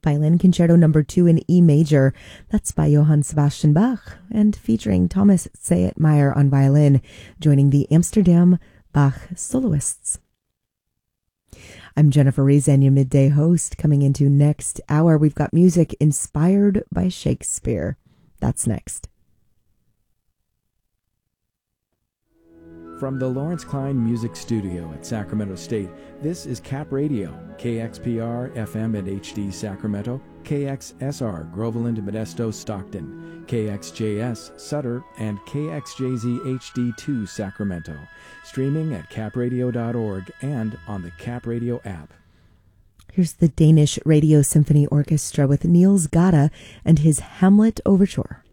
Violin Concerto Number 2 in E major. That's by Johann Sebastian Bach and featuring Thomas Sayetmeyer on violin, joining the Amsterdam Bach soloists. I'm Jennifer Reason, your midday host. Coming into next hour, we've got music inspired by Shakespeare. That's next. From the Lawrence Klein Music Studio at Sacramento State, this is Cap Radio, KXPR FM and HD Sacramento, KXSR Groveland, Modesto, Stockton, KXJS Sutter, and KXJZ HD2 Sacramento. Streaming at capradio.org and on the Cap Radio app. Here's the Danish Radio Symphony Orchestra with Niels Gade and his Hamlet Overture.